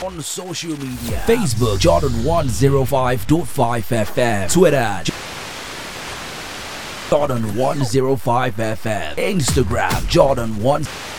on social media. Facebook Jordan 105.5 FM. Twitter Jordan 105 FM. Instagram Jordan 1